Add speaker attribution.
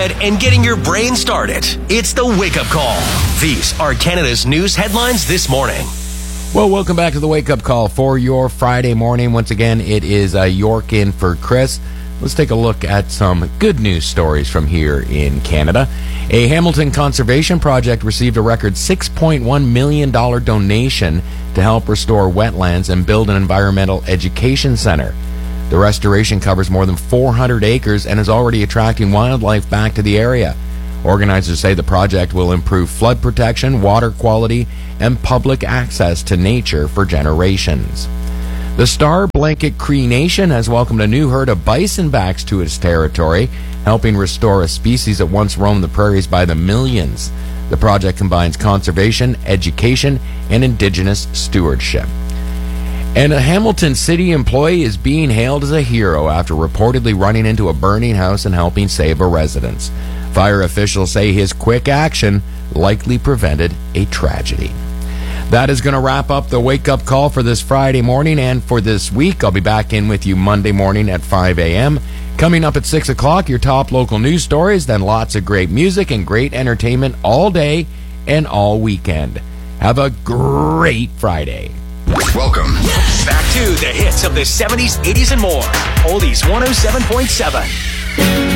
Speaker 1: bed and getting your brain started. It's the Wake Up Call. These are Canada's news headlines this morning.
Speaker 2: Well, welcome back to the Wake Up Call for your Friday morning. Once again, it is York in for Chris. Let's take a look at some good news stories from here in Canada. A Hamilton conservation project received a record $6.1 million donation to help restore wetlands and build an environmental education center. The restoration covers more than 400 acres and is already attracting wildlife back to the area. Organizers say the project will improve flood protection, water quality, and public access to nature for generations. The Star Blanket Cree Nation has welcomed a new herd of bisonbacks to its territory, helping restore a species that once roamed the prairies by the millions. The project combines conservation, education, and Indigenous stewardship. And a Hamilton City employee is being hailed as a hero after reportedly running into a burning house and helping save a residence. Fire officials say his quick action likely prevented a tragedy. That is going to wrap up the wake-up call for this Friday morning and for this week. I'll be back in with you Monday morning at 5 a.m. Coming up at 6 o'clock, your top local news stories, then lots of great music and great entertainment all day and all weekend. Have a great Friday.
Speaker 1: Welcome back to the hits of the 70s, 80s, and more. Oldies 107.7.